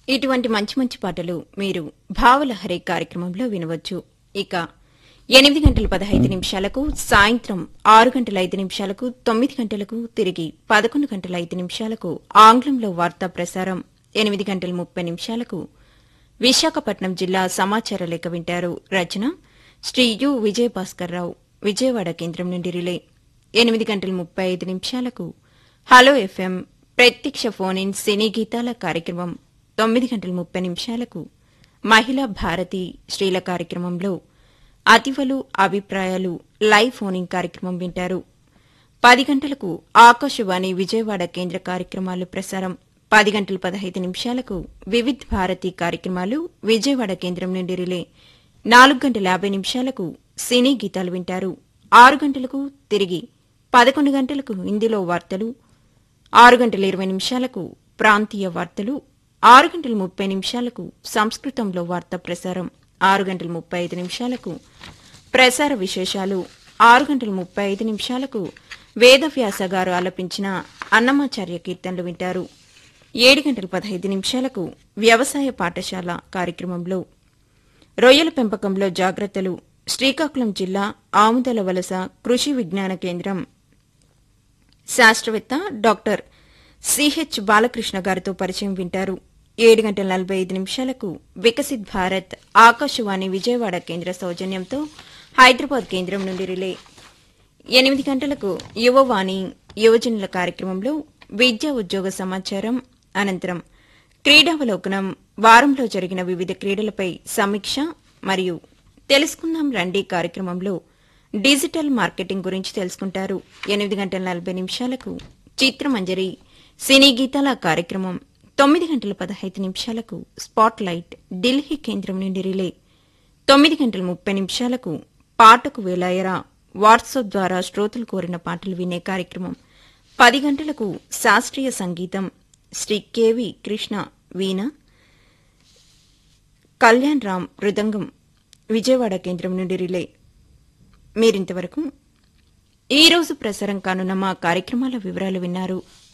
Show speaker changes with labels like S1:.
S1: ఇటువంటి మంచి మంచి పాటలు మీరు భావలహరి కార్యక్రమంలో వినవచ్చు. ఇక 8:15 సాయంత్రం 6:05 9 గంటలకు తిరిగి 11:05 ఆంగ్లంలో వార్తా ప్రసారం 8:30 విశాఖపట్నం జిల్లా సమాచార లేఖ వింటారు. రచన శ్రీ యు విజయభాస్కర్రావు, విజయవాడ కేంద్రం నుండి రిలే. 8:35 హలో ఎఫ్ఎం ప్రత్యక్ష ఫోన్ ఇన్ సినీ గీతాల కార్యక్రమం. 9:30 మహిళా భారతి స్త్రీల కార్యక్రమంలో అతివలు అభిప్రాయాలు లైవ్ ఫోనింగ్ కార్యక్రమం వింటారు. 10 గంటలకు ఆకాశవాణి విజయవాడ కేంద్ర కార్యక్రమాలు ప్రసారం. 10:15 వివిధ్ భారతి కార్యక్రమాలు విజయవాడ కేంద్రం నుండి రిలే. 4:50 సినీ గీతాలు వింటారు. 6 గంటలకు తిరిగి 11 గంటలకు హిందీలో వార్తలు. 6:20 ప్రాంతీయ వార్తలు. 6:30 సంస్కృతంలో వార్తా ప్రసారం. 6:35 ప్రసార విశేషాలు. 6:35 వేదవ్యాస గారు ఆలపించిన అన్నమాచార్య కీర్తనలు వింటారు. 7:15 వ్యవసాయ పాఠశాల కార్యక్రమంలో రొయ్యల పెంపకంలో జాగ్రత్తలు, శ్రీకాకుళం జిల్లా ఆముదల వలస కృషి విజ్ఞాన కేంద్రం శాస్త్రవేత్త డాక్టర్ సిహెచ్ బాలకృష్ణ గారితో పరిచయం వింటారు. 7:45 వికసిత్ భారత్ ఆకాశవాణి విజయవాడ కేంద్ర సౌజన్యంతో హైదరాబాద్ కేంద్రం నుండి రిలే. 8 గంటలకు యువవాణి యువజనుల కార్యక్రమంలో విద్యా ఉద్యోగ సమాచారం. అనంతరం క్రీడావలోకనం, వారంలో జరిగిన వివిధ క్రీడలపై సమీక్ష మరియు తెలుసుకుందాం రండి కార్యక్రమంలో డిజిటల్ మార్కెటింగ్ గురించి తెలుసుకుంటారు. 8:40 చిత్రమంజరి సినీ గీతాల కార్యక్రమం. 9:15 స్పాట్ లైట్ ఢిల్లీ కేంద్రం నుండి రిలే. 9:30 పాటకు వేలాయరా వాట్సాప్ ద్వారా శ్రోతలు కోరిన పాటలు వినే కార్యక్రమం. 10 గంటలకు శాస్త్రీయ సంగీతం శ్రీ కెవి కృష్ణ వీణ, కళ్యాణ్ రామ్ మృదంగం విజయవాడ కేంద్రం నుండి రిలే. మీరింతవరకు ఈ రోజు ప్రసారం కానున్న మా కార్యక్రమాల వివరాలు విన్నారు.